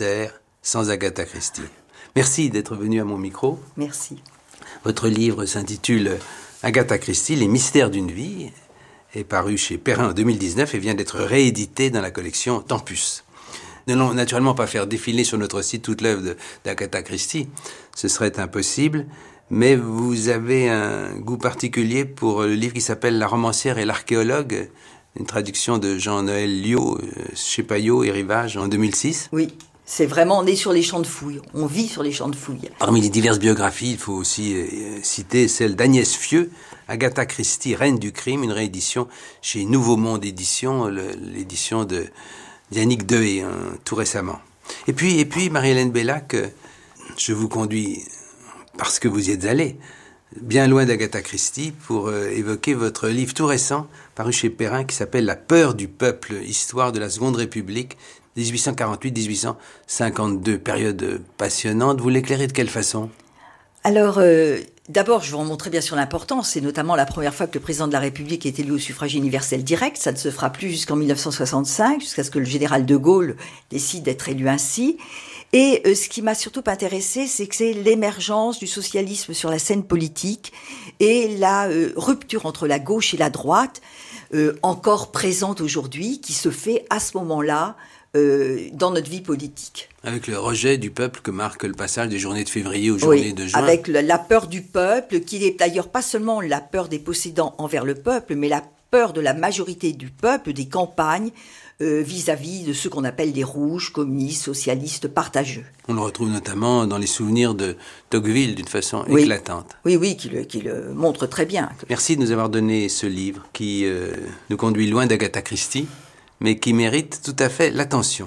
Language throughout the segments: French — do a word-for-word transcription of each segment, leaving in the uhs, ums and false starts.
Terre sans Agatha Christie. Merci d'être venu à mon micro. Merci. Votre livre s'intitule Agatha Christie, les mystères d'une vie, est paru chez Perrin en deux mille dix-neuf et vient d'être réédité dans la collection Tempus. Nous n'allons naturellement pas faire défiler sur notre site toute l'œuvre d'Agatha Christie, ce serait impossible, mais vous avez un goût particulier pour le livre qui s'appelle La romancière et l'archéologue, une traduction de Jean-Noël Liot chez Payot et Rivage en deux mille six. Oui. C'est vraiment, on est sur les champs de fouilles. On vit sur les champs de fouilles. Parmi les diverses biographies, il faut aussi euh, citer celle d'Agnès Fieux, Agatha Christie, Reine du crime, une réédition chez Nouveau Monde Édition, le, l'édition de Yannick Dehaye, hein, tout récemment. Et puis, et puis Marie-Hélène Bellac, euh, je vous conduis, parce que vous y êtes allée, bien loin d'Agatha Christie, pour euh, évoquer votre livre tout récent, paru chez Perrin, qui s'appelle La peur du peuple, histoire de la Seconde République, dix-huit cent quarante-huit à dix-huit cent cinquante-deux, période passionnante. Vous l'éclairez de quelle façon ? Alors, euh, d'abord, je vais en montrer bien sûr l'importance. C'est notamment la première fois que le président de la République est élu au suffrage universel direct. Ça ne se fera plus jusqu'en dix-neuf cent soixante-cinq, jusqu'à ce que le général de Gaulle décide d'être élu ainsi. Et euh, ce qui m'a surtout intéressé, c'est que c'est l'émergence du socialisme sur la scène politique et la euh, rupture entre la gauche et la droite, euh, encore présente aujourd'hui, qui se fait à ce moment-là, Euh, dans notre vie politique. Avec le rejet du peuple que marque le passage des journées de février aux journées oui, de juin. Avec la, la peur du peuple, qui est d'ailleurs pas seulement la peur des possédants envers le peuple, mais la peur de la majorité du peuple, des campagnes, euh, vis-à-vis de ceux qu'on appelle les rouges, communistes, socialistes, partageux. On le retrouve notamment dans les souvenirs de Tocqueville d'une façon oui. éclatante. Oui, oui, qui le, qui le montre très bien. Merci de nous avoir donné ce livre qui euh, nous conduit loin d'Agatha Christie, mais qui mérite tout à fait l'attention.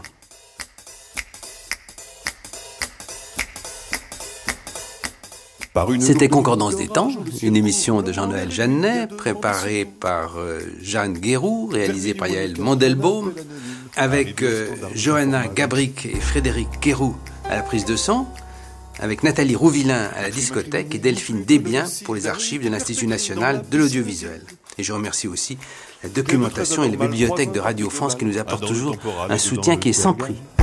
C'était Concordance des temps, une émission de Jean-Noël Jeannet, préparée par euh, Jeanne Guéroux, réalisée par Yaël Mandelbaum, avec euh, Johanna Gabric et Frédéric Guéroux à la prise de son, avec Nathalie Rouvillain à la discothèque et Delphine Desbiens pour les archives de l'Institut national de l'audiovisuel. Et je remercie aussi la documentation et les bibliothèques de Radio France qui nous apportent toujours un soutien qui est sans prix.